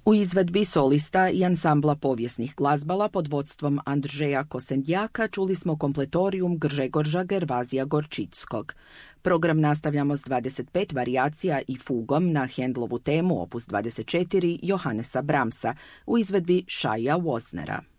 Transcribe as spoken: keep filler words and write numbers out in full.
U izvedbi solista i ansambla povijesnih glazbala pod vodstvom Andržeja Kosendjaka čuli smo kompletorium Gržegorža Gervazija Gorčickog. Program nastavljamo s dvadeset pet varijacija i fugom na Händlovu temu opus dvadeset četiri Johannesa Brahmsa u izvedbi Shaya Woznera.